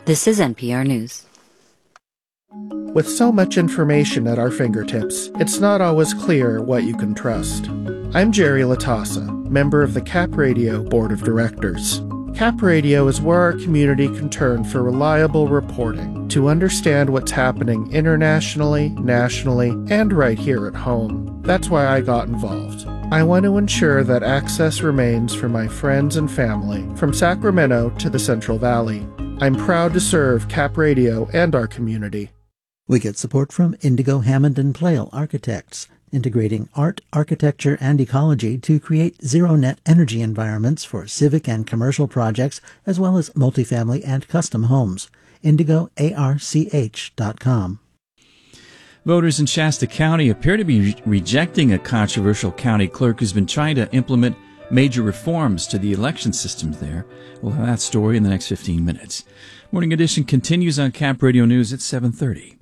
This is NPR News. With so much information at our fingertips, it's not always clear what you can trust. I'm Jerry Latassa, member of the Cap Radio Board of Directors. Cap Radio is where our community can turn for reliable reporting to understand what's happening internationally, nationally, and right here at home. That's why I got involved. I want to ensure that access remains for my friends and family from Sacramento to the Central Valley. I'm proud to serve Cap Radio and our community. We get support from Indigo Hammond and Plale Architects, integrating art, architecture, and ecology to create zero-net energy environments for civic and commercial projects, as well as multifamily and custom homes. IndigoARCH.com. Voters in Shasta County appear to be rejecting a controversial county clerk who's been trying to implement major reforms to the election systems there. We'll have that story in the next 15 minutes. Morning Edition continues on Cap Radio News at 7:30.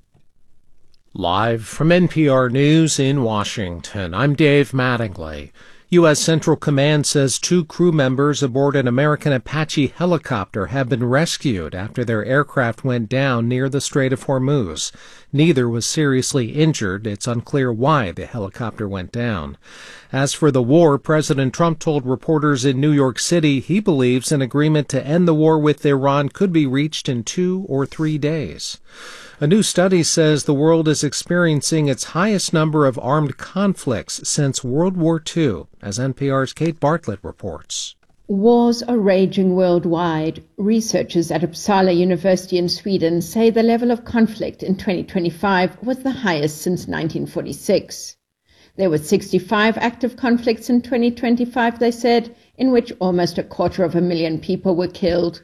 Live from NPR News in Washington, I'm Dave Mattingly. U.S. Central Command says 2 crew members aboard an American Apache helicopter have been rescued after their aircraft went down near the Strait of Hormuz. Neither was seriously injured. It's unclear why the helicopter went down. As for the war, President Trump told reporters in New York City he believes an agreement to end the war with Iran could be reached in 2 or 3 days. A new study says the world is experiencing its highest number of armed conflicts since World War II, as NPR's Kate Bartlett reports. Wars are raging worldwide. Researchers at Uppsala University in Sweden say the level of conflict in 2025 was the highest since 1946. There were 65 active conflicts in 2025, they said, in which almost 250,000 people were killed.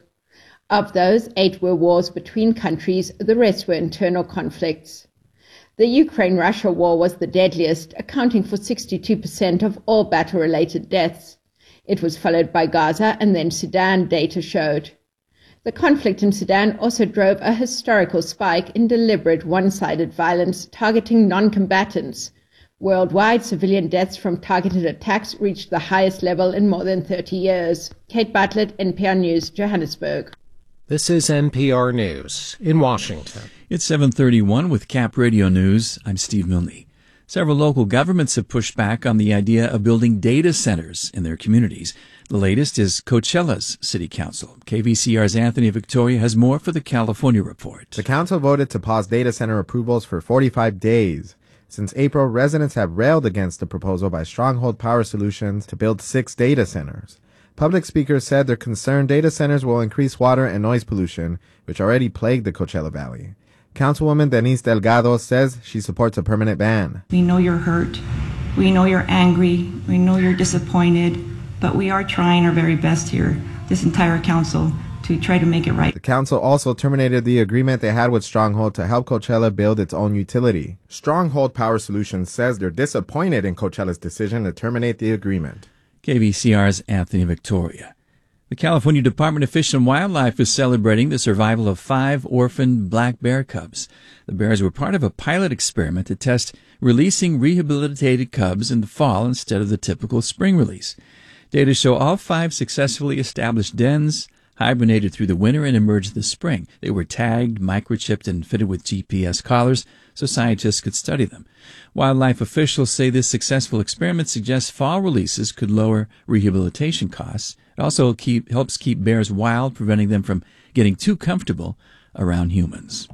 Of those, 8 were wars between countries, the rest were internal conflicts. The Ukraine-Russia war was the deadliest, accounting for 62% of all battle-related deaths. It was followed by Gaza and then Sudan, data showed. The conflict in Sudan also drove a historical spike in deliberate one-sided violence targeting non-combatants. Worldwide, civilian deaths from targeted attacks reached the highest level in more than 30 years. Kate Bartlett, NPR News, Johannesburg. This is NPR News in Washington. It's 7:31 with Cap Radio News. I'm Steve Milne. Several local governments have pushed back on the idea of building data centers in their communities. The latest is Coachella's City Council. KVCR's Anthony Victoria has more for the California Report. The council voted to pause data center approvals for 45 days. Since April, residents have railed against the proposal by Stronghold Power Solutions to build 6 data centers. Public speakers said they're concerned data centers will increase water and noise pollution, which already plague the Coachella Valley. Councilwoman Denise Delgado says she supports a permanent ban. We know you're hurt. We know you're angry. We know you're disappointed. But we are trying our very best here, this entire council, to try to make it right. The council also terminated the agreement they had with Stronghold to help Coachella build its own utility. Stronghold Power Solutions says they're disappointed in Coachella's decision to terminate the agreement. KVCR's Anthony Victoria. The California Department of Fish and Wildlife is celebrating the survival of 5 orphaned black bear cubs. The bears were part of a pilot experiment to test releasing rehabilitated cubs in the fall instead of the typical spring release. Data show all 5 successfully established dens hibernated through the winter and emerged this spring. They were tagged, microchipped, and fitted with GPS collars so scientists could study them. Wildlife officials say this successful experiment suggests fall releases could lower rehabilitation costs. It also helps keep bears wild, preventing them from getting too comfortable around humans.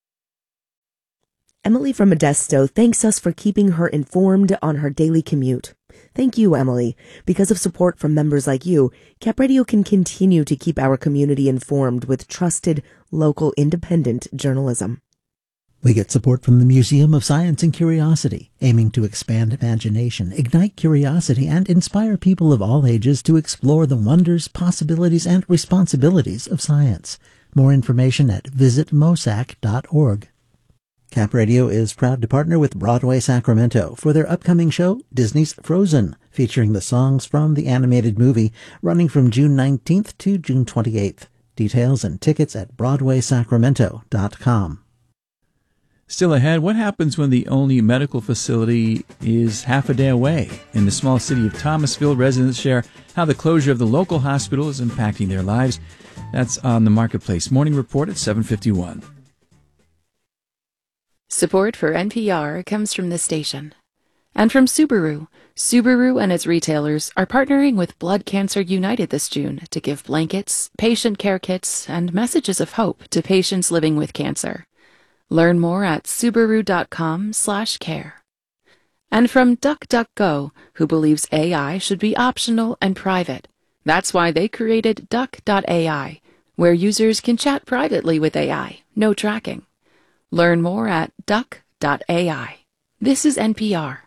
Emily from Modesto thanks us for keeping her informed on her daily commute. Thank you, Emily. Because of support from members like you, Cap Radio can continue to keep our community informed with trusted, local, independent journalism. We get support from the Museum of Science and Curiosity, aiming to expand imagination, ignite curiosity, and inspire people of all ages to explore the wonders, possibilities, and responsibilities of science. More information at visitmosac.org. Cap Radio is proud to partner with Broadway Sacramento for their upcoming show, Disney's Frozen, featuring the songs from the animated movie, running from June 19th to June 28th. Details and tickets at BroadwaySacramento.com. Still ahead, what happens when the only medical facility is half a day away? In the small city of Thomasville, residents share how the closure of the local hospital is impacting their lives. That's on the Marketplace Morning Report at 7:51. Support for NPR comes from this station. And from Subaru. Subaru and its retailers are partnering with Blood Cancer United this June to give blankets, patient care kits, and messages of hope to patients living with cancer. Learn more at Subaru.com/care. And from DuckDuckGo, who believes AI should be optional and private. That's why they created Duck.ai, where users can chat privately with AI, no tracking. Learn more at Duck.ai. This is NPR.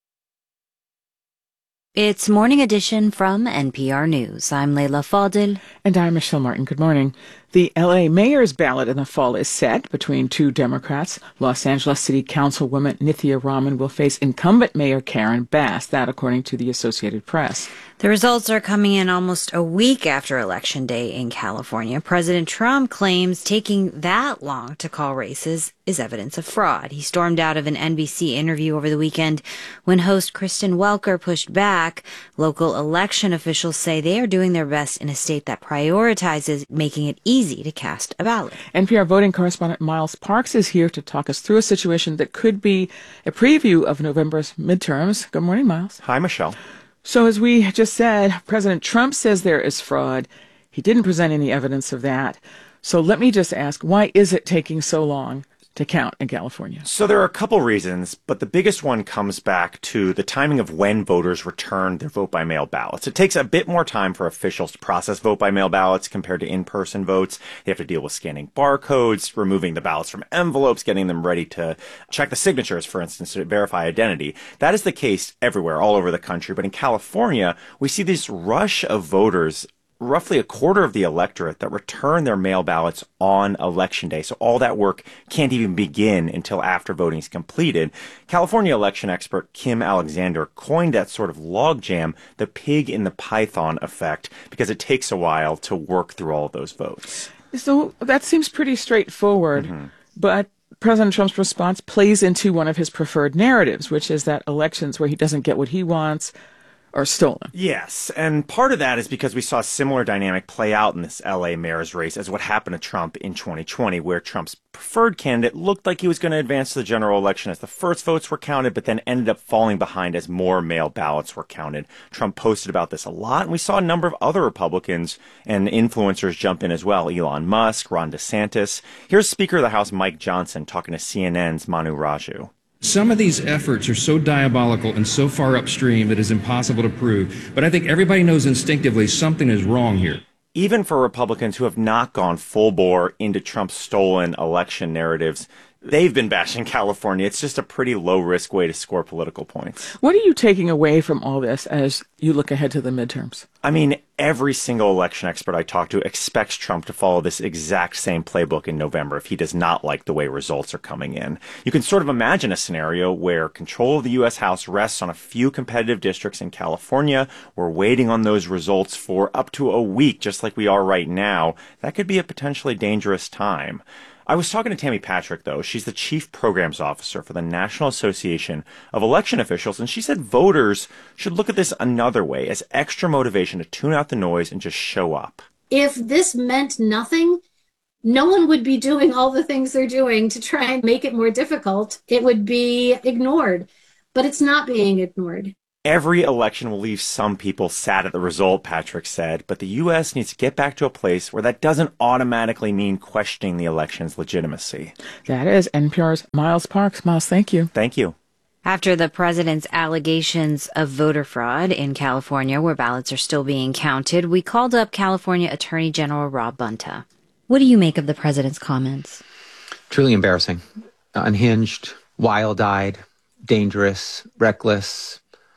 It's Morning Edition from NPR News. I'm Leila Fadil. And I'm Michelle Martin. Good morning. The L.A. mayor's ballot in the fall is set between two Democrats. Los Angeles City Councilwoman Nithya Raman will face incumbent Mayor Karen Bass, that according to the Associated Press. The results are coming in almost a week after Election Day in California. President Trump claims taking that long to call races is evidence of fraud. He stormed out of an NBC interview over the weekend when host Kristen Welker pushed back. Local election officials say they are doing their best in a state that prioritizes making it easy to cast a ballot. NPR voting correspondent Miles Parks is here to talk us through a situation that could be a preview of November's midterms. Good morning, Miles. Hi, Michelle. So as we just said, President Trump says there is fraud. He didn't present any evidence of that. So let me just ask, why is it taking so long to count in California? So there are a couple reasons, but the biggest one comes back to the timing of when voters return their vote-by-mail ballots. It takes a bit more time for officials to process vote-by-mail ballots compared to in-person votes. They have to deal with scanning barcodes, removing the ballots from envelopes, getting them ready to check the signatures, for instance, to verify identity. That is the case everywhere, all over the country. But in California, we see this rush of voters, roughly a quarter of the electorate, that return their mail ballots on Election Day. So all that work can't even begin until after voting is completed. California election expert Kim Alexander coined that sort of logjam the pig in the python effect, because it takes a while to work through all of those votes. So that seems pretty straightforward, but President Trump's response plays into one of his preferred narratives, which is that elections where he doesn't get what he wants are stolen. Yes, and part of that is because we saw a similar dynamic play out in this L.A. mayor's race as what happened to Trump in 2020, where Trump's preferred candidate looked like he was going to advance to the general election as the first votes were counted, but then ended up falling behind as more mail ballots were counted. Trump posted about this a lot, and we saw a number of other Republicans and influencers jump in as well. Elon Musk, Ron DeSantis. Here's Speaker of the House Mike Johnson talking to CNN's Manu Raju. Some of these efforts are so diabolical and so far upstream it is impossible to prove. But I think everybody knows instinctively something is wrong here. Even for Republicans who have not gone full bore into Trump's stolen election narratives, they've been bashing California. It's just a pretty low-risk way to score political points. What are you taking away from all this as you look ahead to the midterms? I mean, every single election expert I talk to expects Trump to follow this exact same playbook in November if he does not like the way results are coming in. You can sort of imagine a scenario where control of the U.S. House rests on a few competitive districts in California. We're waiting on those results for up to a week, just like we are right now. That could be a potentially dangerous time. I was talking to Tammy Patrick, though. She's the Chief Programs Officer for the National Association of Election Officials, and she said voters should look at this another way, as extra motivation to tune out the noise and just show up. If this meant nothing, no one would be doing all the things they're doing to try and make it more difficult. It would be ignored, but it's not being ignored. Every election will leave some people sad at the result, Patrick said, but the U.S. needs to get back to a place where that doesn't automatically mean questioning the election's legitimacy. That is NPR's Miles Parks. Miles, thank you. Thank you. After the president's allegations of voter fraud in California, where ballots are still being counted, we called up California Attorney General Rob Bonta. What do you make of the president's comments? Truly embarrassing, unhinged, wild-eyed, dangerous, reckless,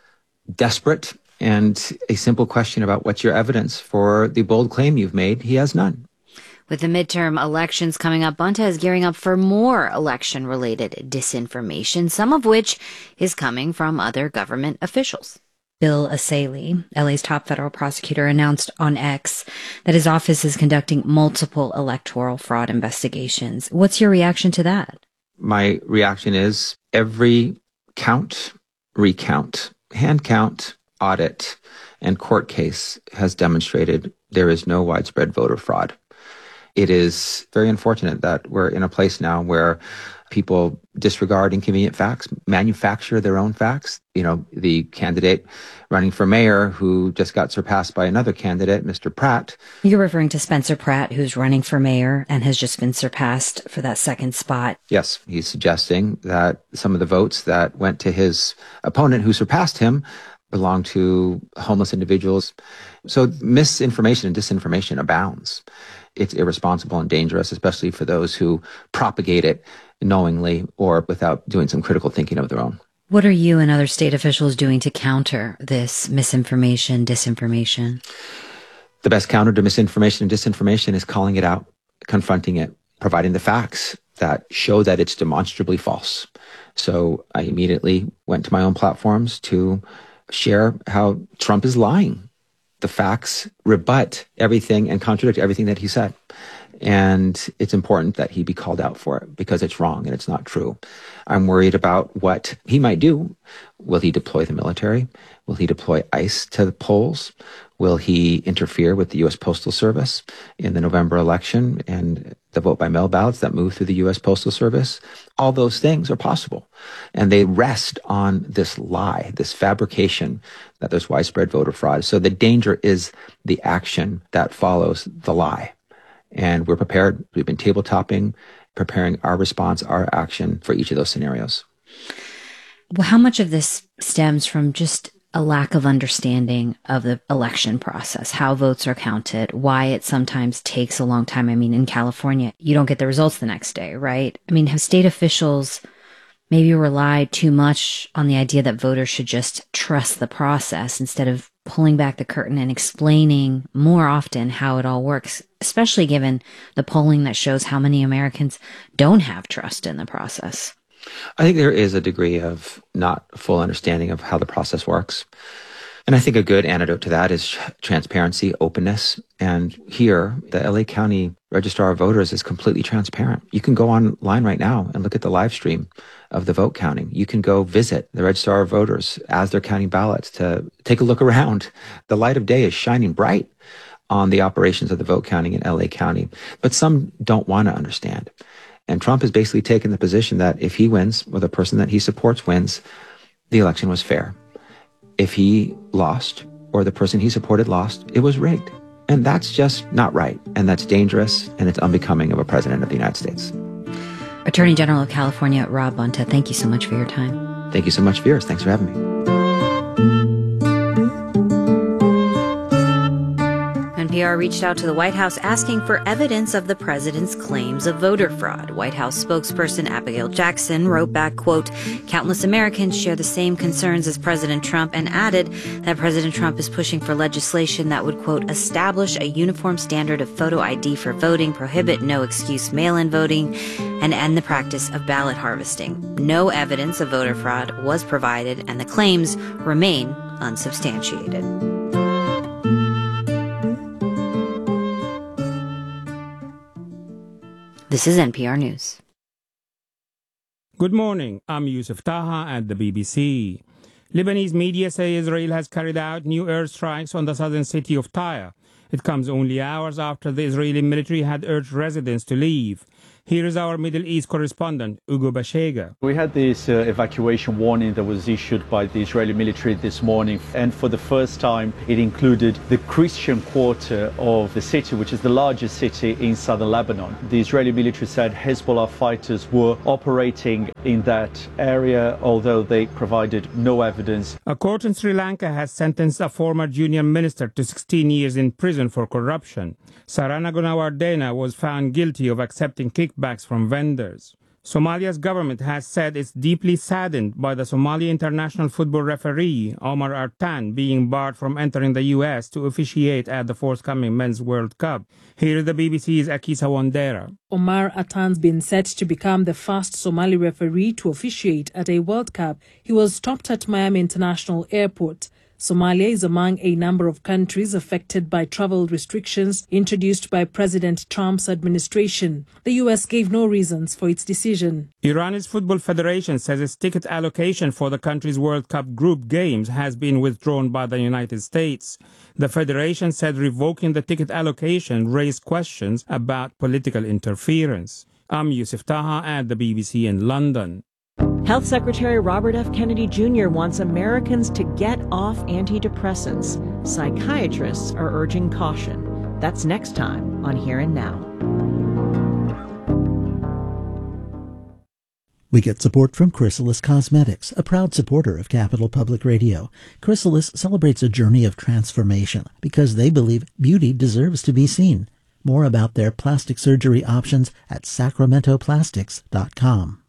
desperate, and a simple question about what's your evidence for the bold claim you've made. He has none. With the midterm elections coming up, Bonta is gearing up for more election-related disinformation, some of which is coming from other government officials. Bill Asalee, LA's top federal prosecutor, announced on X that his office is conducting multiple electoral fraud investigations. What's your reaction to that? My reaction is every count, recount, hand count, audit, and court case has demonstrated there is no widespread voter fraud. It is very unfortunate that we're in a place now where people disregard inconvenient facts, manufacture their own facts. You know, the candidate running for mayor who just got surpassed by another candidate, Mr. Pratt. You're referring to Spencer Pratt, who's running for mayor and has just been surpassed for that second spot. Yes, he's suggesting that some of the votes that went to his opponent who surpassed him belong to homeless individuals. So misinformation and disinformation abounds. It's irresponsible and dangerous, especially for those who propagate it knowingly or without doing some critical thinking of their own. What are you and other state officials doing to counter this misinformation, disinformation? The best counter to misinformation and disinformation is calling it out, confronting it, providing the facts that show that it's demonstrably false. So I immediately went to my own platforms to share how Trump is lying. The facts rebut everything and contradict everything that he said. And it's important that he be called out for it because it's wrong and it's not true. I'm worried about what he might do. Will he deploy the military? Will he deploy ICE to the polls? Will he interfere with the U.S. Postal Service in the November election and the vote-by-mail ballots that move through the U.S. Postal Service? All those things are possible. And they rest on this lie, this fabrication that there's widespread voter fraud. So the danger is the action that follows the lie. And we're prepared. We've been tabletopping, preparing our response, our action for each of those scenarios. Well, how much of this stems from just a lack of understanding of the election process, how votes are counted, why it sometimes takes a long time? I mean, in California, you don't get the results the next day, right? I mean, have state officials maybe relied too much on the idea that voters should just trust the process instead of pulling back the curtain and explaining more often how it all works, especially given the polling that shows how many Americans don't have trust in the process? I think there is a degree of not full understanding of how the process works. And I think a good antidote to that is transparency, openness. And here, the LA County Registrar of Voters is completely transparent. You can go online right now and look at the live stream of the vote counting. You can go visit the Registrar of Voters as they're counting ballots to take a look around. The light of day is shining bright on the operations of the vote counting in LA County. But some don't want to understand. And Trump has basically taken the position that if he wins, or the person that he supports wins, the election was fair. If he lost, or the person he supported lost, it was rigged. And that's just not right. And that's dangerous, and it's unbecoming of a president of the United States. Attorney General of California, Rob Bonta, thank you so much for your time. Thank you so much, Veers. Thanks for having me. NPR reached out to the White House asking for evidence of the president's claims of voter fraud. White House spokesperson Abigail Jackson wrote back, quote, "Countless Americans share the same concerns as President Trump," and added that President Trump is pushing for legislation that would, quote, "establish a uniform standard of photo ID for voting, prohibit no-excuse mail-in voting, and end the practice of ballot harvesting." No evidence of voter fraud was provided, and the claims remain unsubstantiated. This is NPR News. Good morning. I'm Yusuf Taha at the BBC. Lebanese media say Israel has carried out new airstrikes on the southern city of Tyre. It comes only hours after the Israeli military had urged residents to leave. Here is our Middle East correspondent, Ugo Bashega. We had this evacuation warning that was issued by the Israeli military this morning, and for the first time it included the Christian quarter of the city, which is the largest city in southern Lebanon. The Israeli military said Hezbollah fighters were operating in that area, although they provided no evidence. A court in Sri Lanka has sentenced a former junior minister to 16 years in prison for corruption. Sarana Gunawardena was found guilty of accepting kickbacks from vendors. Somalia's government has said it's deeply saddened by the Somali international football referee Omar Artan being barred from entering the U.S. to officiate at the forthcoming Men's World Cup. Here is the BBC's Akisa Wandera. Omar Artan's been set to become the first Somali referee to officiate at a World Cup. He was stopped at Miami International Airport. Somalia is among a number of countries affected by travel restrictions introduced by President Trump's administration. The U.S. gave no reasons for its decision. Iran's Football Federation says its ticket allocation for the country's World Cup group games has been withdrawn by the United States. The federation said revoking the ticket allocation raised questions about political interference. I'm Yusuf Taha at the BBC in London. Health Secretary Robert F. Kennedy Jr. wants Americans to get off antidepressants. Psychiatrists are urging caution. That's next time on Here and Now. We get support from Chrysalis Cosmetics, a proud supporter of Capital Public Radio. Chrysalis celebrates a journey of transformation because they believe beauty deserves to be seen. More about their plastic surgery options at sacramentoplastics.com.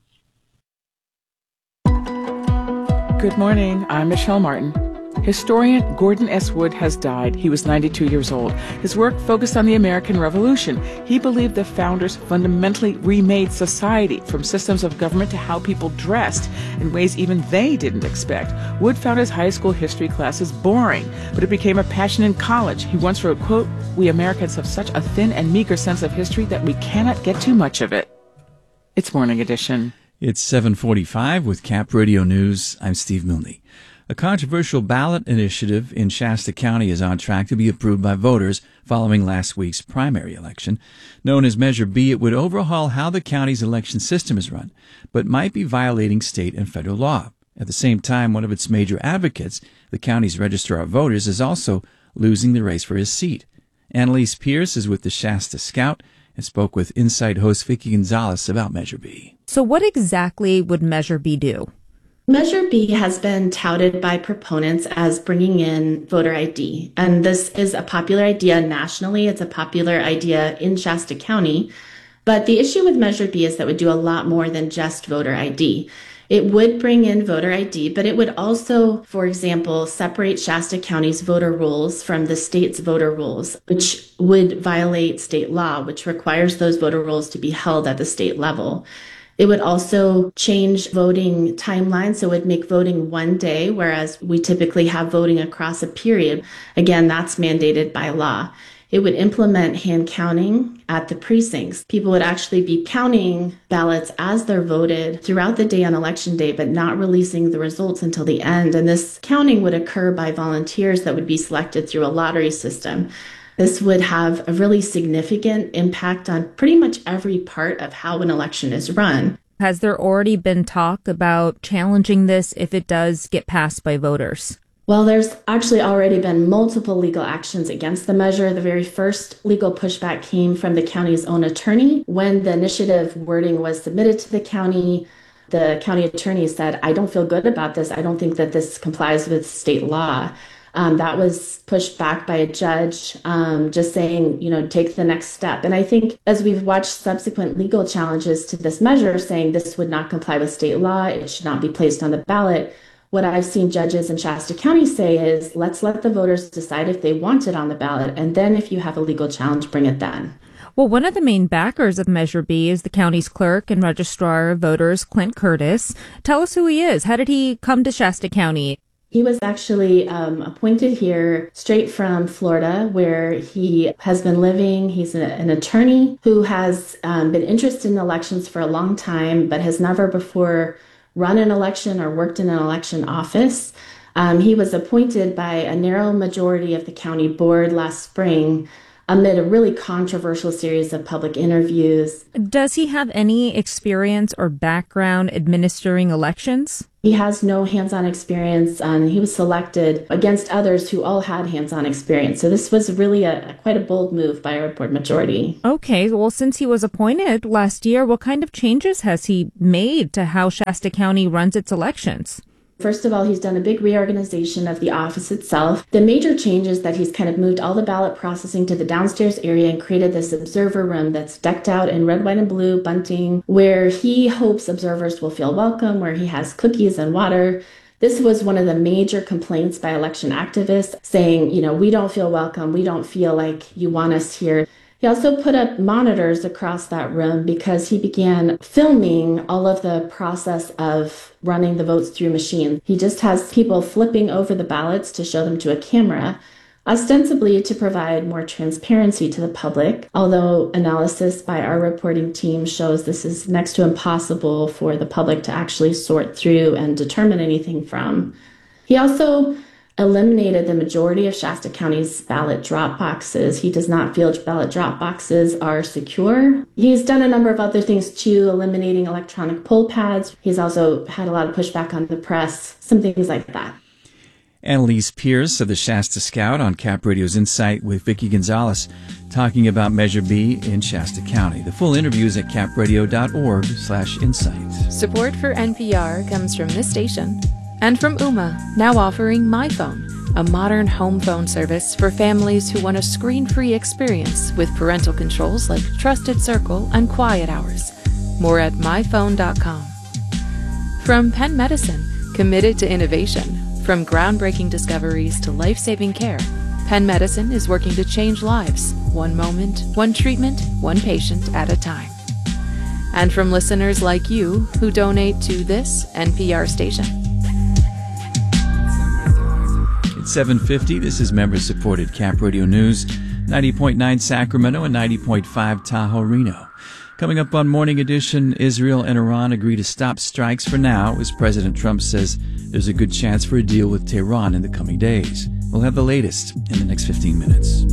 Good morning. I'm Michelle Martin. Historian Gordon S. Wood has died. He was 92 years old. His work focused on the American Revolution. He believed the founders fundamentally remade society, from systems of government to how people dressed, in ways even they didn't expect. Wood found his high school history classes boring, but it became a passion in college. He once wrote, quote, "We Americans have such a thin and meager sense of history that we cannot get too much of it." It's Morning Edition. It's 7:45 with Cap Radio News. I'm Steve Milne. A controversial ballot initiative in Shasta County is on track to be approved by voters following last week's primary election. Known as Measure B, it would overhaul how the county's election system is run, but might be violating state and federal law. At the same time, one of its major advocates, the county's Registrar of Voters, is also losing the race for his seat. Annalise Pierce is with the Shasta Scout and spoke with Insight host Vicki Gonzalez about Measure B. So what exactly would Measure B do? Measure B has been touted by proponents as bringing in voter ID. And this is a popular idea nationally. It's a popular idea in Shasta County. But the issue with Measure B is that it would do a lot more than just voter ID. It would bring in voter ID, but it would also, for example, separate Shasta County's voter rolls from the state's voter rolls, which would violate state law, which requires those voter rolls to be held at the state level. It would also change voting timelines, so it would make voting one day, whereas we typically have voting across a period. Again, that's mandated by law. It would implement hand counting at the precincts. People would actually be counting ballots as they're voted throughout the day on election day, but not releasing the results until the end. And this counting would occur by volunteers that would be selected through a lottery system. This would have a really significant impact on pretty much every part of how an election is run. Has there already been talk about challenging this if it does get passed by voters? Well, there's actually already been multiple legal actions against the measure. The very first legal pushback came from the county's own attorney. When the initiative wording was submitted to the county attorney said, "I don't feel good about this. I don't think that this complies with state law." That was pushed back by a judge, just saying, take the next step. And I think as we've watched subsequent legal challenges to this measure saying this would not comply with state law, it should not be placed on the ballot, what I've seen judges in Shasta County say is, let's let the voters decide if they want it on the ballot. And then if you have a legal challenge, bring it then. Well, one of the main backers of Measure B is the county's clerk and registrar of voters, Clint Curtis. Tell us who he is. How did he come to Shasta County? He was actually appointed here straight from Florida, where he has been living. He's an attorney who has been interested in elections for a long time, but has never before run an election or worked in an election office. He was appointed by a narrow majority of the county board last spring amid a really controversial series of public interviews. Does he have any experience or background administering elections? He has no hands-on experience, and he was selected against others who all had hands-on experience. So this was really quite a bold move by our board majority. Okay, well, since he was appointed last year, what kind of changes has he made to how Shasta County runs its elections? First of all, he's done a big reorganization of the office itself. The major change is that he's kind of moved all the ballot processing to the downstairs area and created this observer room that's decked out in red, white, and blue bunting, where he hopes observers will feel welcome, where he has cookies and water. This was one of the major complaints by election activists saying, we don't feel welcome. We don't feel like you want us here. He also put up monitors across that room because he began filming all of the process of running the votes through machine. He just has people flipping over the ballots to show them to a camera, ostensibly to provide more transparency to the public, although analysis by our reporting team shows this is next to impossible for the public to actually sort through and determine anything from. He also eliminated the majority of Shasta County's ballot drop boxes. He does not feel ballot drop boxes are secure. He's done a number of other things too, eliminating electronic poll pads. He's also had a lot of pushback on the press, some things like that. Annalise Pierce of the Shasta Scout on Cap Radio's Insight with Vicki Gonzalez, talking about Measure B in Shasta County. The full interview is at capradio.org/insight. Support for NPR comes from this station and from Ooma, now offering MyPhone, a modern home phone service for families who want a screen-free experience with parental controls like Trusted Circle and Quiet Hours. More at myphone.com. From Penn Medicine, committed to innovation. From groundbreaking discoveries to life-saving care, Penn Medicine is working to change lives, one moment, one treatment, one patient at a time. And from listeners like you who donate to this NPR station. It's 7:50. This is member-supported Cap Radio News, 90.9 Sacramento and 90.5 Tahoe, Reno. Coming up on Morning Edition, Israel and Iran agree to stop strikes for now as President Trump says there's a good chance for a deal with Tehran in the coming days. We'll have the latest in the next 15 minutes.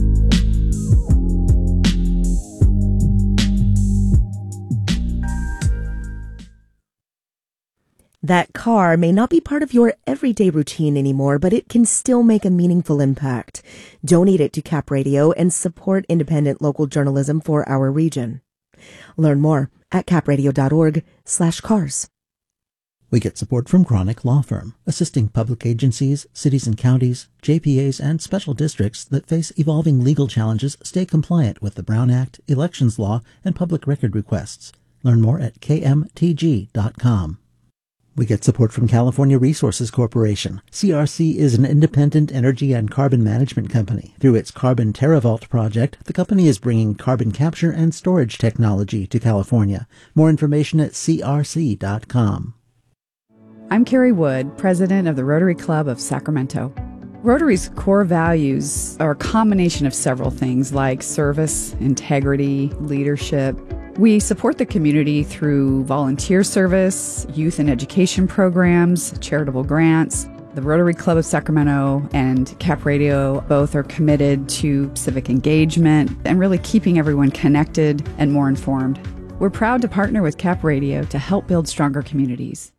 That car may not be part of your everyday routine anymore, but it can still make a meaningful impact. Donate it to Cap Radio and support independent local journalism for our region. Learn more at capradio.org/cars. We get support from Chronic Law Firm, assisting public agencies, cities and counties, JPAs, and special districts that face evolving legal challenges stay compliant with the Brown Act, elections law, and public record requests. Learn more at kmtg.com. We get support from California Resources Corporation. CRC is an independent energy and carbon management company. Through its Carbon TerraVault project, the company is bringing carbon capture and storage technology to California. More information at crc.com. I'm Carrie Wood, president of the Rotary Club of Sacramento. Rotary's core values are a combination of several things like service, integrity, leadership. We support the community through volunteer service, youth and education programs, charitable grants. The Rotary Club of Sacramento and Cap Radio both are committed to civic engagement and really keeping everyone connected and more informed. We're proud to partner with Cap Radio to help build stronger communities.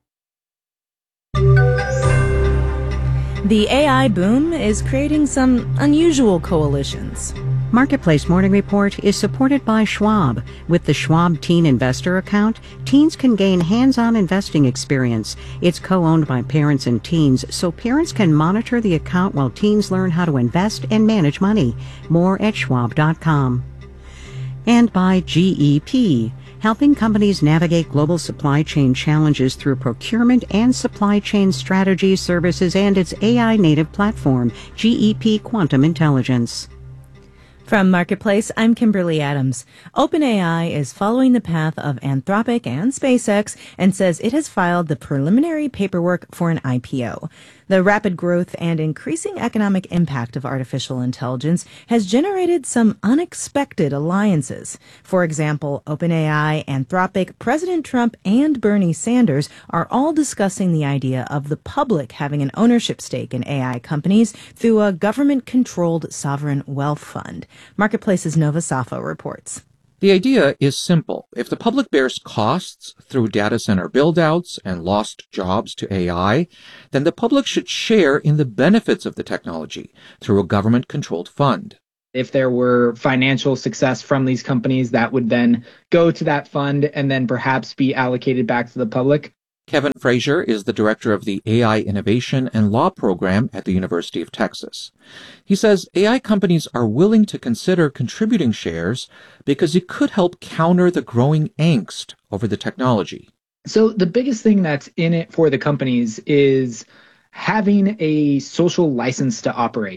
The AI boom is creating some unusual coalitions. Marketplace Morning Report is supported by Schwab. With the Schwab Teen Investor account, teens can gain hands-on investing experience. It's co-owned by parents and teens, so parents can monitor the account while teens learn how to invest and manage money. More at schwab.com. And by GEP, helping companies navigate global supply chain challenges through procurement and supply chain strategy services and its AI-native platform, GEP Quantum Intelligence. From Marketplace, I'm Kimberly Adams. OpenAI is following the path of Anthropic and SpaceX and says it has filed the preliminary paperwork for an IPO. The rapid growth and increasing economic impact of artificial intelligence has generated some unexpected alliances. For example, OpenAI, Anthropic, President Trump, and Bernie Sanders are all discussing the idea of the public having an ownership stake in AI companies through a government-controlled sovereign wealth fund. Marketplace's Nova Safo reports. The idea is simple. If the public bears costs through data center build-outs and lost jobs to AI, then the public should share in the benefits of the technology through a government-controlled fund. If there were financial success from these companies, that would then go to that fund and then perhaps be allocated back to the public. Kevin Frazier is the director of the AI Innovation and Law Program at the University of Texas. He says AI companies are willing to consider contributing shares because it could help counter the growing angst over the technology. So the biggest thing that's in it for the companies is having a social license to operate.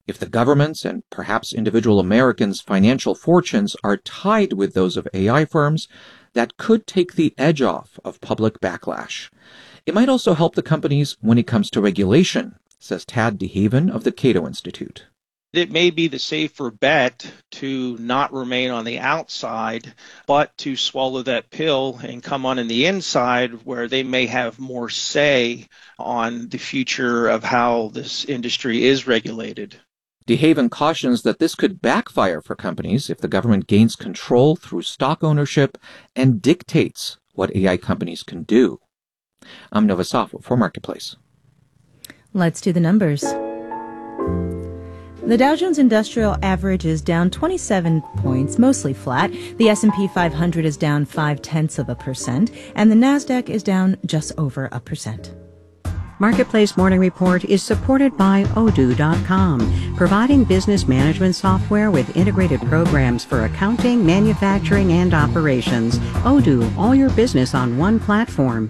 If the government's and perhaps individual Americans' financial fortunes are tied with those of AI firms, that could take the edge off of public backlash. It might also help the companies when it comes to regulation, says Tad DeHaven of the Cato Institute. It may be the safer bet to not remain on the outside, but to swallow that pill and come on the inside where they may have more say on the future of how this industry is regulated. DeHaven cautions that this could backfire for companies if the government gains control through stock ownership and dictates what AI companies can do. I'm Nova Safo for Marketplace. Let's do the numbers. The Dow Jones Industrial Average is down 27 points, mostly flat. The S&P 500 is down 0.5%, and the Nasdaq is down just over 1%. Marketplace Morning Report is supported by Odoo.com, providing business management software with integrated programs for accounting, manufacturing, and operations. Odoo, all your business on one platform.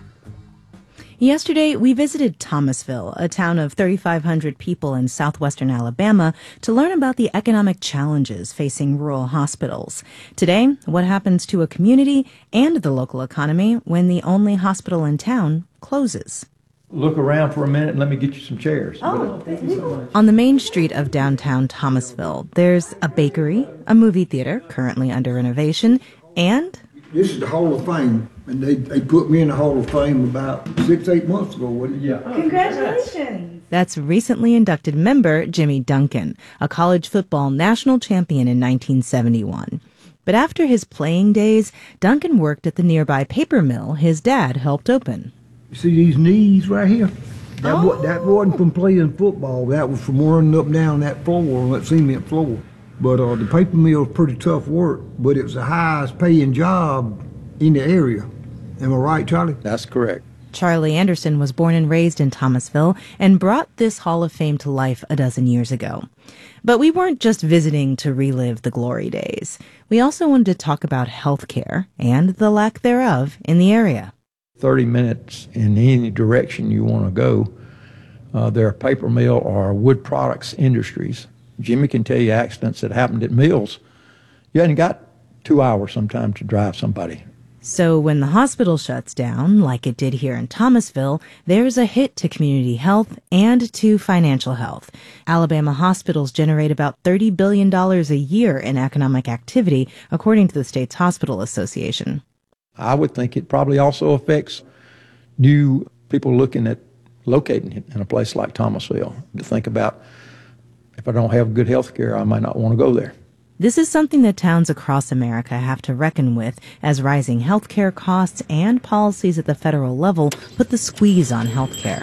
Yesterday, we visited Thomasville, a town of 3,500 people in southwestern Alabama, to learn about the economic challenges facing rural hospitals. Today, what happens to a community and the local economy when the only hospital in town closes. Look around for a minute and let me get you some chairs. On the main street of downtown Thomasville, there's a bakery, a movie theater, currently under renovation, and... This is the Hall of Fame, and they put me in the Hall of Fame about 6-8 months ago, wasn't it? Yeah. Congratulations! That's recently inducted member Jimmy Duncan, a college football national champion in 1971. But after his playing days, Duncan worked at the nearby paper mill his dad helped open. You see these knees right here? That wasn't from playing football. That was from running up and down that floor, on that cement floor. But the paper mill was pretty tough work, but it was the highest paying job in the area. Am I right, Charlie? That's correct. Charlie Anderson was born and raised in Thomasville and brought this Hall of Fame to life a dozen years ago. But we weren't just visiting to relive the glory days. We also wanted to talk about health care and the lack thereof in the area. 30 minutes in any direction you want to go. There are paper mill or wood products industries. Jimmy can tell you accidents that happened at mills. You hadn't got 2 hours sometimes to drive somebody. So when the hospital shuts down, like it did here in Thomasville, there's a hit to community health and to financial health. Alabama hospitals generate about $30 billion a year in economic activity, according to the state's hospital association. I would think it probably also affects new people looking at locating in a place like Thomasville, to think about, if I don't have good health care, I might not want to go there. This is something that towns across America have to reckon with as rising health care costs and policies at the federal level put the squeeze on health care.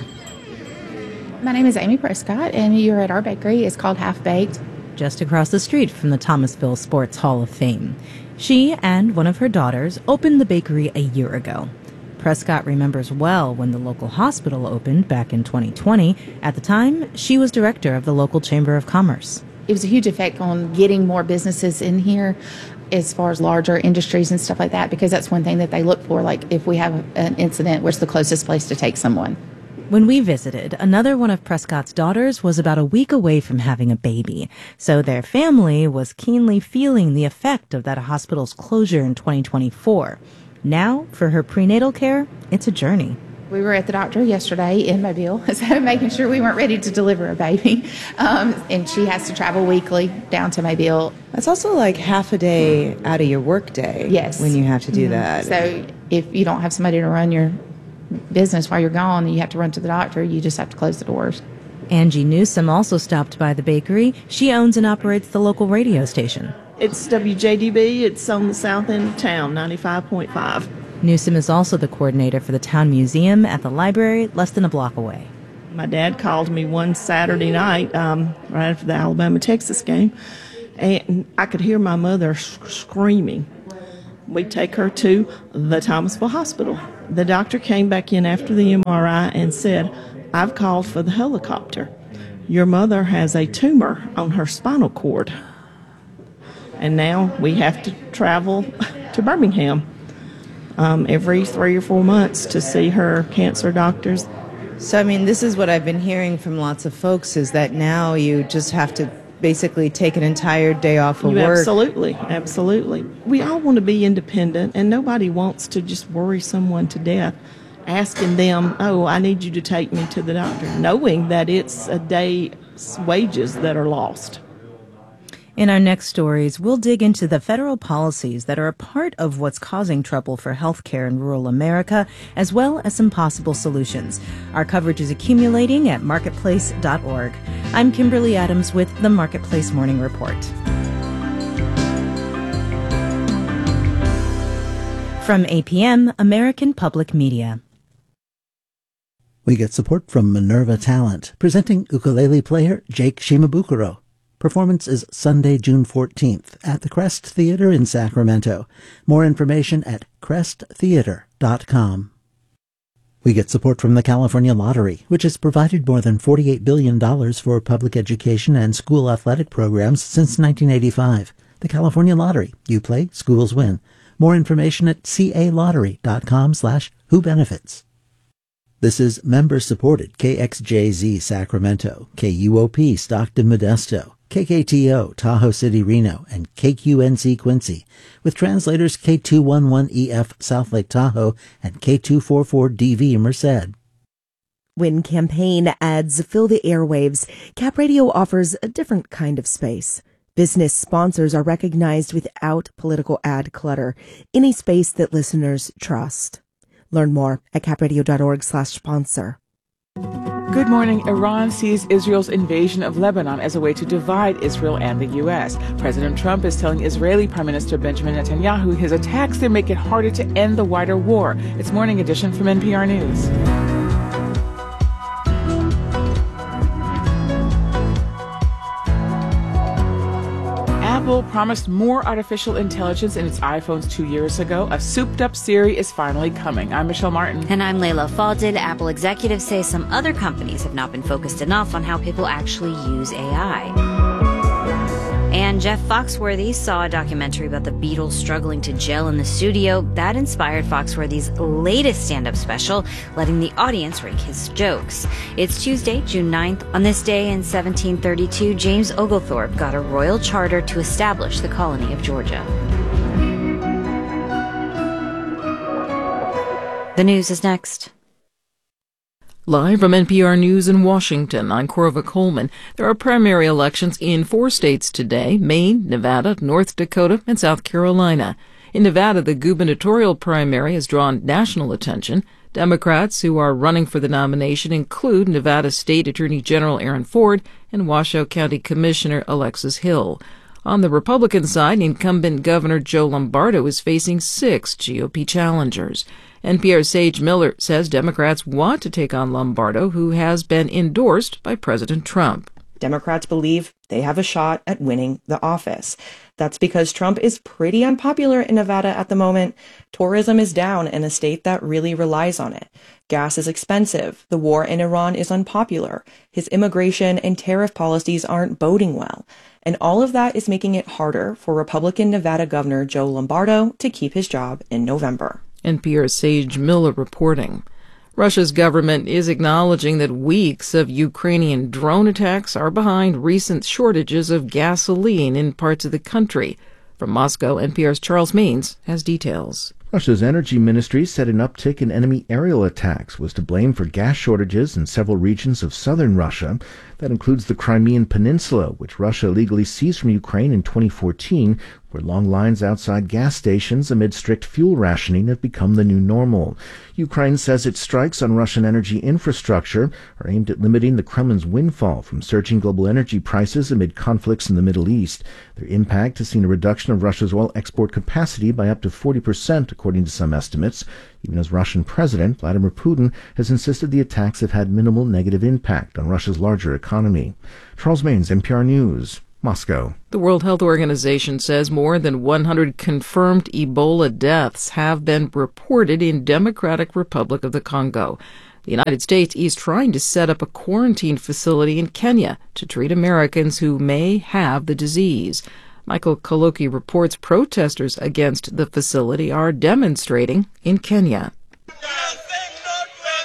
My name is Amy Prescott, and you're at our bakery. It's called Half Baked. Just across the street from the Thomasville Sports Hall of Fame. She and one of her daughters opened the bakery a year ago. Prescott remembers well when the local hospital opened back in 2020. At the time, she was director of the local Chamber of Commerce. It was a huge effect on getting more businesses in here as far as larger industries and stuff like that, because that's one thing that they look for, like if we have an incident, where's the closest place to take someone? When we visited, another one of Prescott's daughters was about a week away from having a baby, so their family was keenly feeling the effect of that hospital's closure in 2024. Now, for her prenatal care, it's a journey. We were at the doctor yesterday in Mobile, so making sure we weren't ready to deliver a baby, and she has to travel weekly down to Mobile. That's also like half a day out of your work day. Yes. When you have to do that. So if you don't have somebody to run your business while you're gone and you have to run to the doctor, you just have to close the doors. Angie Newsom also stopped by the bakery. She owns and operates the local radio station. It's WJDB. It's on the south end of town, 95.5. Newsom is also the coordinator for the town museum at the library less than a block away. My dad called me one Saturday night, right after the Alabama-Texas game, and I could hear my mother screaming. We take her to the Thomasville Hospital. The doctor came back in after the MRI and said, I've called for the helicopter. Your mother has a tumor on her spinal cord. And now we have to travel to Birmingham every 3 or 4 months to see her cancer doctors. So, I mean, this is what I've been hearing from lots of folks, is that now you just have to basically take an entire day off of You work. Absolutely. We all want to be independent, and nobody wants to just worry someone to death, asking them, oh, I need you to take me to the doctor, knowing that it's a day's wages that are lost. In our next stories, we'll dig into the federal policies that are a part of what's causing trouble for healthcare in rural America, as well as some possible solutions. Our coverage is accumulating at marketplace.org. I'm Kimberly Adams with the Marketplace Morning Report. From APM, American Public Media. We get support from Minerva Talent, presenting ukulele player Jake Shimabukuro. Performance is Sunday, June 14th at the Crest Theater in Sacramento. More information at cresttheater.com. We get support from the California Lottery, which has provided more than $48 billion for public education and school athletic programs since 1985. The California Lottery. You play, schools win. More information at calottery.com/whobenefits. This is member-supported KXJZ Sacramento, KUOP Stockton Modesto, KKTO Tahoe City Reno, and KQNC Quincy, with translators K211EF South Lake Tahoe and K244DV Merced. When campaign ads fill the airwaves, Cap Radio offers a different kind of space. Business sponsors are recognized without political ad clutter, in a space that listeners trust. Learn more at capradio.org/sponsor. Good morning. Iran sees Israel's invasion of Lebanon as a way to divide Israel and the U.S. President Trump is telling Israeli Prime Minister Benjamin Netanyahu his attacks there make it harder to end the wider war. It's Morning Edition from NPR News. Apple promised more artificial intelligence in its iPhones 2 years ago. A souped-up Siri is finally coming. I'm Michelle Martin. And I'm Layla Falded. Apple executives say some other companies have not been focused enough on how people actually use AI. And Jeff Foxworthy saw a documentary about the Beatles struggling to gel in the studio. That inspired Foxworthy's latest stand-up special, letting the audience rank his jokes. It's Tuesday, June 9th. On this day in 1732, James Oglethorpe got a royal charter to establish the colony of Georgia. The news is next. Live from NPR News in Washington, I'm Corva Coleman. There are primary elections in 4 states today: Maine, Nevada, North Dakota, and South Carolina. In Nevada, the gubernatorial primary has drawn national attention. Democrats who are running for the nomination include Nevada State Attorney General Aaron Ford and Washoe County Commissioner Alexis Hill. On the Republican side, incumbent Governor Joe Lombardo is facing 6 GOP challengers. NPR's Sage Miller says Democrats want to take on Lombardo, who has been endorsed by President Trump. Democrats believe they have a shot at winning the office. That's because Trump is pretty unpopular in Nevada at the moment. Tourism is down in a state that really relies on it. Gas is expensive. The war in Iran is unpopular. His immigration and tariff policies aren't boding well. And all of that is making it harder for Republican Nevada Governor Joe Lombardo to keep his job in November. NPR's Sage Miller reporting. Russia's government is acknowledging that weeks of Ukrainian drone attacks are behind recent shortages of gasoline in parts of the country. From Moscow, NPR's Charles Maines has details. Russia's energy ministry said an uptick in enemy aerial attacks was to blame for gas shortages in several regions of southern Russia. That includes the Crimean Peninsula, which Russia illegally seized from Ukraine in 2014, where long lines outside gas stations amid strict fuel rationing have become the new normal. Ukraine says its strikes on Russian energy infrastructure are aimed at limiting the Kremlin's windfall from surging global energy prices amid conflicts in the Middle East. Their impact has seen a reduction of Russia's oil export capacity by up to 40%, according to some estimates, even as Russian President Vladimir Putin has insisted the attacks have had minimal negative impact on Russia's larger economy. Charles Maines, NPR News, Moscow. The World Health Organization says more than 100 confirmed Ebola deaths have been reported in Democratic Republic of the Congo. The United States is trying to set up a quarantine facility in Kenya to treat Americans who may have the disease. Michael Kaloki reports protesters against the facility are demonstrating in Kenya.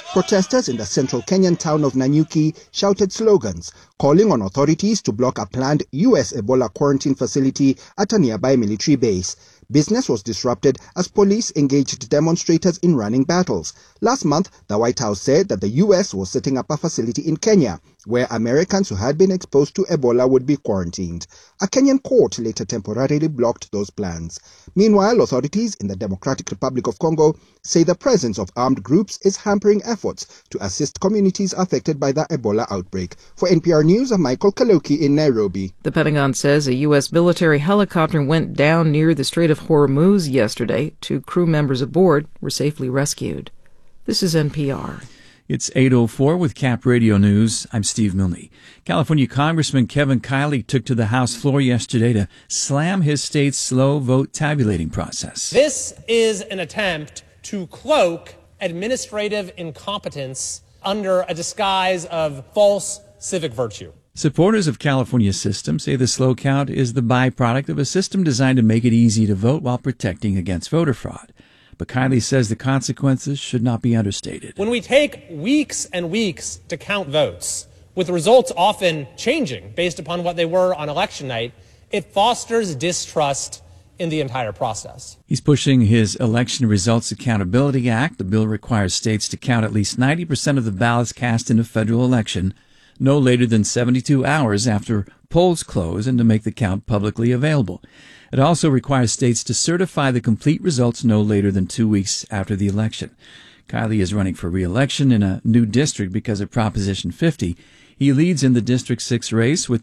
Protesters in the central Kenyan town of Nanyuki shouted slogans calling on authorities to block a planned U.S. Ebola quarantine facility at a nearby military base. Business was disrupted as police engaged demonstrators in running battles. Last month, the White House said that the U.S. was setting up a facility in Kenya where Americans who had been exposed to Ebola would be quarantined. A Kenyan court later temporarily blocked those plans. Meanwhile, authorities in the Democratic Republic of Congo say the presence of armed groups is hampering efforts to assist communities affected by the Ebola outbreak. For NPR News, I'm Michael Kaloki in Nairobi. The Pentagon says a U.S. military helicopter went down near the Strait of Hormuz yesterday. 2 crew members aboard were safely rescued. This is NPR. It's 8:04 with Cap Radio News. I'm Steve Milne. California Congressman Kevin Kiley took to the House floor yesterday to slam his state's slow vote tabulating process. This is an attempt to cloak administrative incompetence under a disguise of false civic virtue. Supporters of California's system say the slow count is the byproduct of a system designed to make it easy to vote while protecting against voter fraud. But Kiley says the consequences should not be understated. When we take weeks and weeks to count votes, with results often changing based upon what they were on election night, it fosters distrust in the entire process. He's pushing his Election Results Accountability Act. The bill requires states to count at least 90% of the ballots cast in a federal election no later than 72 hours after polls close and to make the count publicly available. It also requires states to certify the complete results no later than 2 weeks after the election. Kiley is running for re-election in a new district because of Proposition 50. He leads in the District 6 race with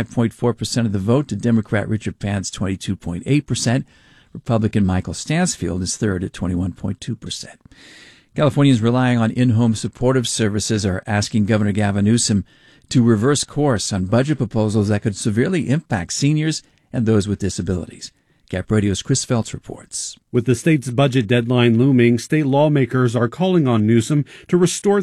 25.4% of the vote to Democrat Richard Pann's 22.8%. Republican Michael Stansfield is third at 21.2%. Californians relying on in-home supportive services are asking Governor Gavin Newsom to reverse course on budget proposals that could severely impact seniors and those with disabilities. Cap Radio's Chris Feltz reports. With the state's budget deadline looming, state lawmakers are calling on Newsom to restore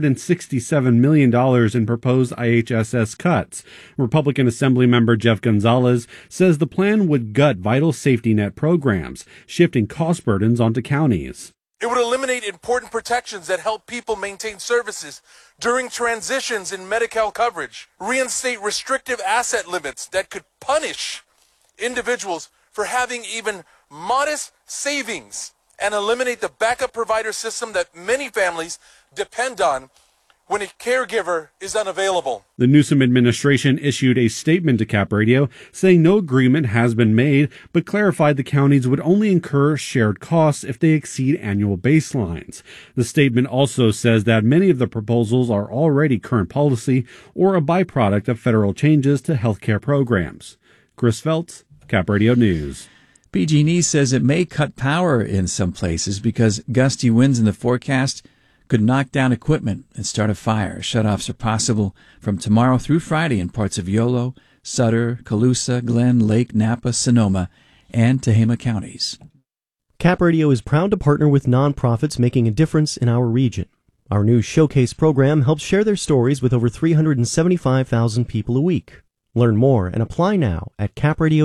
$367 million in proposed IHSS cuts. Republican Assemblymember Jeff Gonzalez says the plan would gut vital safety net programs, shifting cost burdens onto counties. It would eliminate important protections that help people maintain services during transitions in Medi-Cal coverage, reinstate restrictive asset limits that could punish individuals for having even modest savings, and eliminate the backup provider system that many families depend on when a caregiver is unavailable. The Newsom administration issued a statement to Cap Radio saying no agreement has been made, but clarified the counties would only incur shared costs if they exceed annual baselines. The statement also says that many of the proposals are already current policy or a byproduct of federal changes to healthcare programs. Chris Feltz, Cap Radio News. PG&E says it may cut power in some places because gusty winds in the forecast could knock down equipment and start a fire. Shutoffs are possible from tomorrow through Friday in parts of Yolo, Sutter, Colusa, Glen, Lake, Napa, Sonoma, and Tehama counties. Cap Radio is proud to partner with nonprofits making a difference in our region. Our new Showcase program helps share their stories with over 375,000 people a week. Learn more and apply now at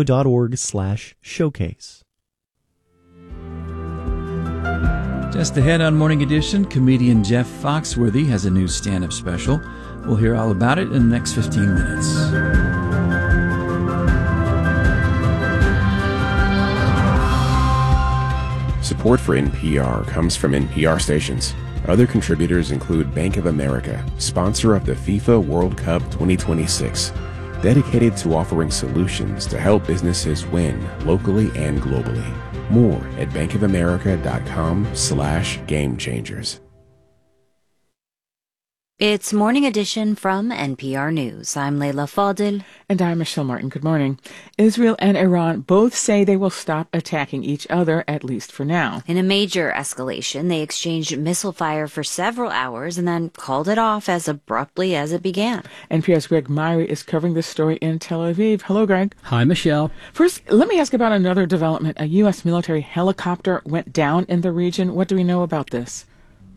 capradio.org/showcase. Just ahead on Morning Edition, comedian Jeff Foxworthy has a new stand-up special. We'll hear all about it in the next 15 minutes. Support for NPR comes from NPR stations. Other contributors include Bank of America, sponsor of the FIFA World Cup 2026, dedicated to offering solutions to help businesses win locally and globally. More at bankofamerica.com/gamechangers. It's Morning Edition from NPR News. I'm Leila Fadil. And I'm Michelle Martin. Good morning. Israel and Iran both say they will stop attacking each other, at least for now. In a major escalation, they exchanged missile fire for several hours and then called it off as abruptly as it began. NPR's Greg Myrie is covering this story in Tel Aviv. Hello, Greg. Hi, Michelle. First, let me ask about another development. A U.S. military helicopter went down in the region. What do we know about this?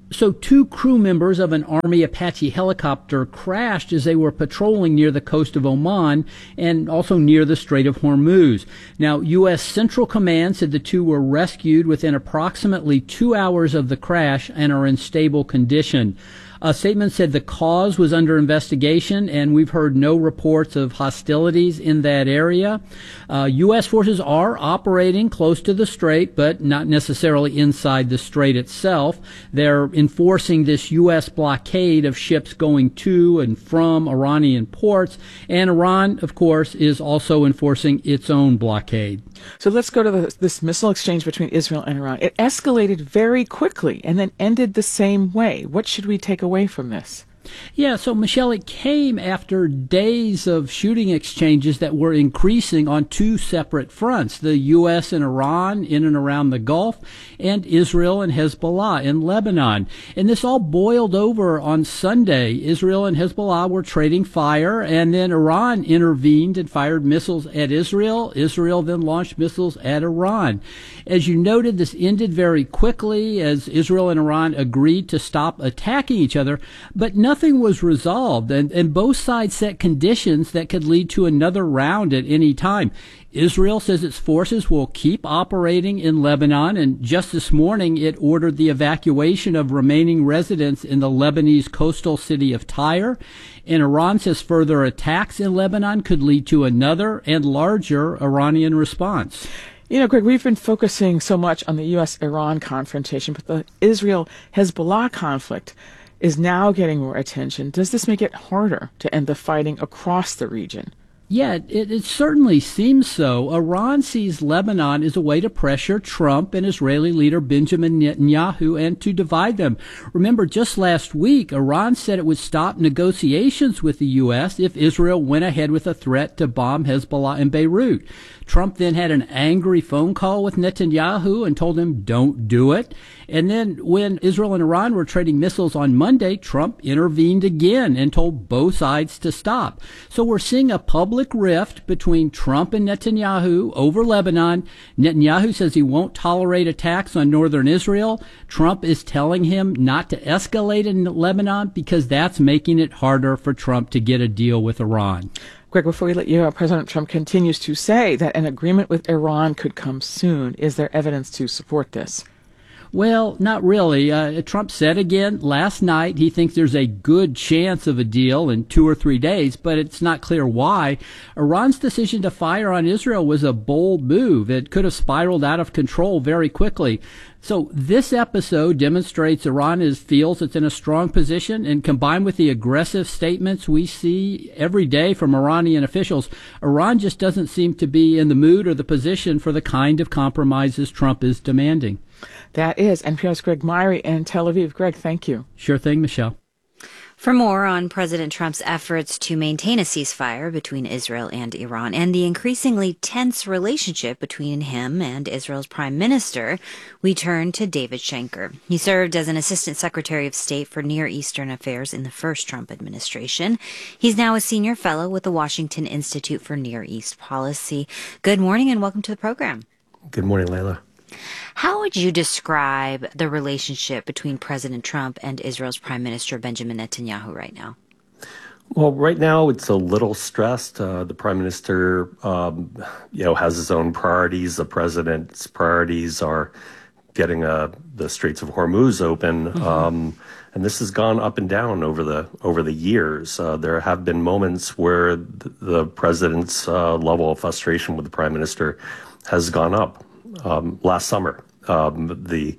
So 2 crew members of an Army Apache helicopter crashed as they were patrolling near the coast of Oman and also near the Strait of Hormuz. Now, U.S. Central Command said the 2 were rescued within approximately 2 hours of the crash and are in stable condition. A statement said the cause was under investigation, and we've heard no reports of hostilities in that area. U.S. forces are operating close to the strait, but not necessarily inside the strait itself. They're enforcing this U.S. blockade of ships going to and from Iranian ports, and Iran, of course, is also enforcing its own blockade. So let's go to this missile exchange between Israel and Iran. It escalated very quickly and then ended the same way. What should we take away from this? Yeah, so Michelle, it came after days of shooting exchanges that were increasing on 2 separate fronts, the U.S. and Iran in and around the Gulf, and Israel and Hezbollah in Lebanon. And this all boiled over on Sunday. Israel and Hezbollah were trading fire, and then Iran intervened and fired missiles at Israel. Israel then launched missiles at Iran. As you noted, this ended very quickly as Israel and Iran agreed to stop attacking each other, but nothing was resolved, and both sides set conditions that could lead to another round at any time. Israel says its forces will keep operating in Lebanon, and just this morning it ordered the evacuation of remaining residents in the Lebanese coastal city of Tyre. And Iran says further attacks in Lebanon could lead to another and larger Iranian response. You know, Greg, we've been focusing so much on the U.S.-Iran confrontation, but the Israel-Hezbollah conflict is now getting more attention. Does this make it harder to end the fighting across the region? Yeah, it certainly seems so. Iran sees Lebanon as a way to pressure Trump and Israeli leader Benjamin Netanyahu and to divide them. Remember, just last week, Iran said it would stop negotiations with the U.S. if Israel went ahead with a threat to bomb Hezbollah in Beirut. Trump then had an angry phone call with Netanyahu and told him, don't do it. And then when Israel and Iran were trading missiles on Monday, Trump intervened again and told both sides to stop. So we're seeing a public rift between Trump and Netanyahu over Lebanon. Netanyahu says he won't tolerate attacks on northern Israel. Trump is telling him not to escalate in Lebanon because that's making it harder for Trump to get a deal with Iran. Greg, before we let you go, President Trump continues to say that an agreement with Iran could come soon. Is there evidence to support this? Well, not really. Trump said again last night he thinks there's a good chance of a deal in 2 or 3 days, but it's not clear why. Iran's decision to fire on Israel was a bold move. It could have spiraled out of control very quickly. So this episode demonstrates Iran feels it's in a strong position, and combined with the aggressive statements we see every day from Iranian officials, Iran just doesn't seem to be in the mood or the position for the kind of compromises Trump is demanding. That is NPR's Greg Myrie in Tel Aviv. Greg, thank you. Sure thing, Michelle. For more on President Trump's efforts to maintain a ceasefire between Israel and Iran and the increasingly tense relationship between him and Israel's prime minister, we turn to David Schenker. He served as an assistant secretary of state for Near Eastern Affairs in the first Trump administration. He's now a senior fellow with the Washington Institute for Near East Policy. Good morning and welcome to the program. Good morning, Layla. How would you describe the relationship between President Trump and Israel's Prime Minister Benjamin Netanyahu right now? Well, right now it's a little stressed. The Prime Minister, has his own priorities. The President's priorities are getting the Straits of Hormuz open, and this has gone up and down over the years. There have been moments where the President's level of frustration with the Prime Minister has gone up. Last summer, the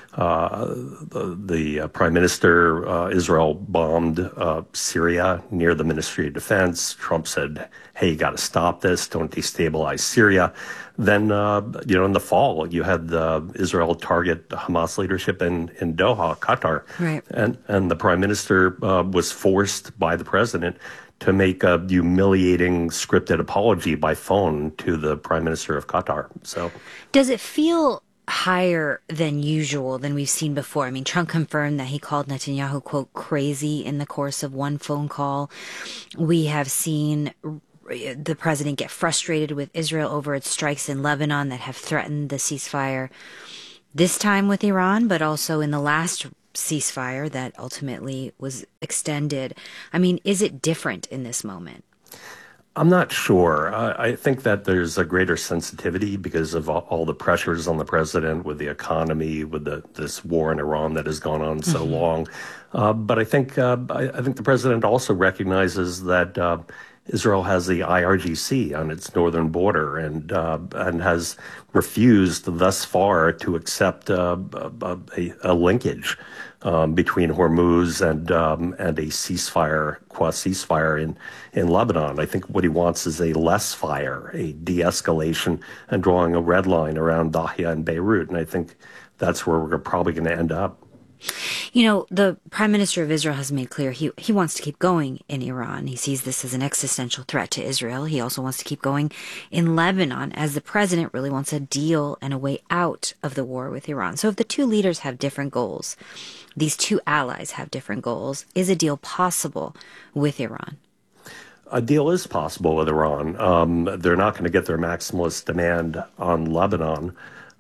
Prime Minister, Israel bombed Syria near the Ministry of Defense. Trump said, hey, you got to stop this. Don't destabilize Syria. Then, in the fall, you had Israel target Hamas leadership in Doha, Qatar. Right. And the Prime Minister was forced by the President to make a humiliating scripted apology by phone to the Prime Minister of Qatar. So, does it feel higher than usual, than we've seen before? I mean, Trump confirmed that he called Netanyahu, quote, crazy in the course of one phone call. We have seen the president get frustrated with Israel over its strikes in Lebanon that have threatened the ceasefire, this time with Iran, but also in the last ceasefire that ultimately was extended. I mean, is it different in this moment? I'm not sure. I think that there's a greater sensitivity because of all the pressures on the president with the economy, with this war in Iran that has gone on so long. But I think the president also recognizes that Israel has the IRGC on its northern border and has refused thus far to accept a linkage between Hormuz and a ceasefire, quasi-ceasefire in Lebanon. I think what he wants is a less fire, a de-escalation, and drawing a red line around Dahia and Beirut. And I think that's where we're probably going to end up. You know, the Prime Minister of Israel has made clear he wants to keep going in Iran. He sees this as an existential threat to Israel. He also wants to keep going in Lebanon, as the president really wants a deal and a way out of the war with Iran. So if the two leaders have different goals, these two allies have different goals, is a deal possible with Iran? A deal is possible with Iran. They're not going to get their maximalist demand on Lebanon.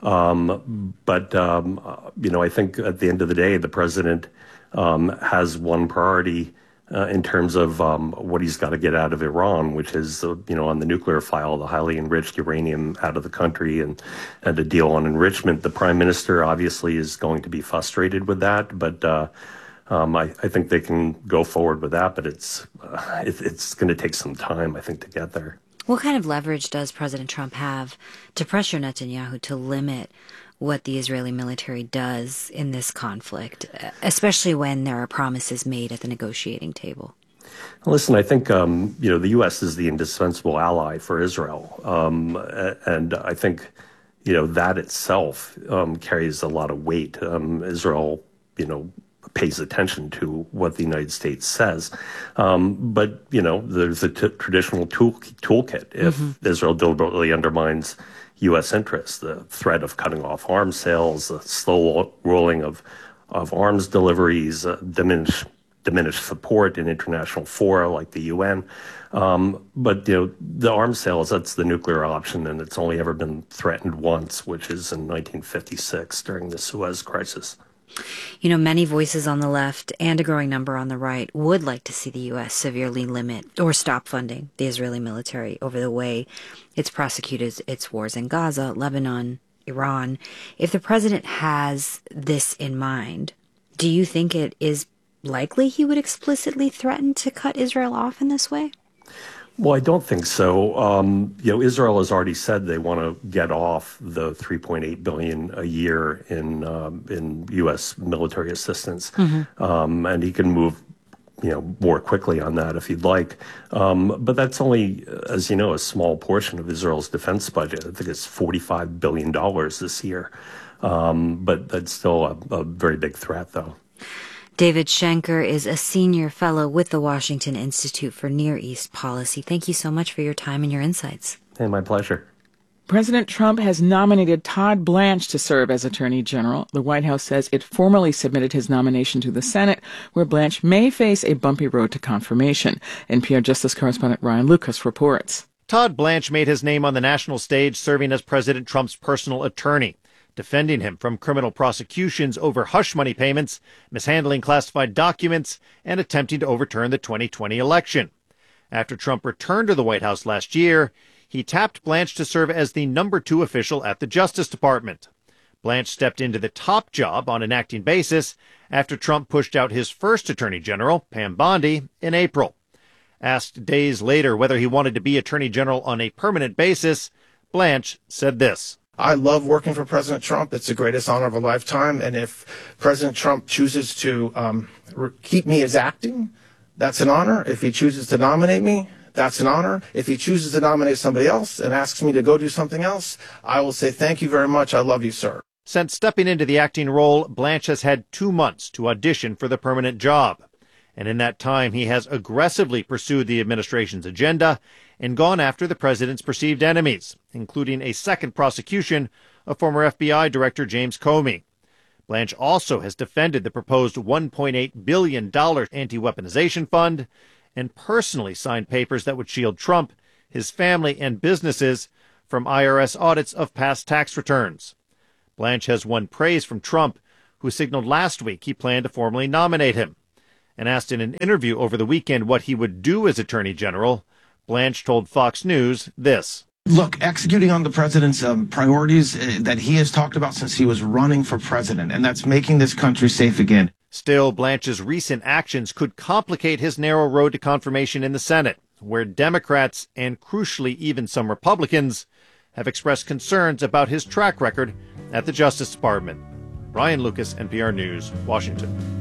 But I think at the end of the day, the president has one priority in terms of what he's got to get out of Iran, which is, on the nuclear file, the highly enriched uranium out of the country and a deal on enrichment. The prime minister obviously is going to be frustrated with that, but I think they can go forward with that. But it's going to take some time, I think, to get there. What kind of leverage does President Trump have to pressure Netanyahu to limit what the Israeli military does in this conflict, especially when there are promises made at the negotiating table? Listen, I think, the U.S. is the indispensable ally for Israel. And I think, that itself carries a lot of weight. Israel, pays attention to what the United States says. But, there's a traditional toolkit. If Israel deliberately undermines U.S. interests, the threat of cutting off arms sales, the slow rolling of arms deliveries, diminished support in international fora like the UN. But, the arms sales, that's the nuclear option, and it's only ever been threatened once, which is in 1956 during the Suez Crisis. Many voices on the left and a growing number on the right would like to see the U.S. severely limit or stop funding the Israeli military over the way it's prosecuted its wars in Gaza, Lebanon, Iran. If the president has this in mind, do you think it is likely he would explicitly threaten to cut Israel off in this way? Well, I don't think so. Israel has already said they want to get off the $3.8 billion a year in U.S. military assistance, and he can move, more quickly on that if he'd like. But that's only, as you know, a small portion of Israel's defense budget. I think it's $45 billion this year, but that's still a very big threat, though. David Schenker is a senior fellow with the Washington Institute for Near East Policy. Thank you so much for your time and your insights. Hey, my pleasure. President Trump has nominated Todd Blanche to serve as Attorney General. The White House says it formally submitted his nomination to the Senate, where Blanche may face a bumpy road to confirmation. NPR Justice correspondent Ryan Lucas reports. Todd Blanche made his name on the national stage serving as President Trump's personal attorney, defending him from criminal prosecutions over hush money payments, mishandling classified documents, and attempting to overturn the 2020 election. After Trump returned to the White House last year, he tapped Blanche to serve as the number 2 official at the Justice Department. Blanche stepped into the top job on an acting basis after Trump pushed out his first Attorney General, Pam Bondi, in April. Asked days later whether he wanted to be Attorney General on a permanent basis, Blanche said this. I love working for President Trump. It's the greatest honor of a lifetime. And if President Trump chooses to keep me as acting, that's an honor. If he chooses to nominate me, that's an honor. If he chooses to nominate somebody else and asks me to go do something else, I will say thank you very much. I love you, sir. Since stepping into the acting role, Blanche has had 2 months to audition for the permanent job. And in that time, he has aggressively pursued the administration's agenda and gone after the president's perceived enemies, including a second prosecution of former FBI Director James Comey. Blanche also has defended the proposed $1.8 billion anti-weaponization fund and personally signed papers that would shield Trump, his family, and businesses from IRS audits of past tax returns. Blanche has won praise from Trump, who signaled last week he planned to formally nominate him. And asked in an interview over the weekend what he would do as Attorney General, Blanche told Fox News this. Look, executing on the president's priorities that he has talked about since he was running for president, and that's making this country safe again. Still, Blanche's recent actions could complicate his narrow road to confirmation in the Senate, where Democrats, and crucially even some Republicans, have expressed concerns about his track record at the Justice Department. Ryan Lucas, NPR News, Washington.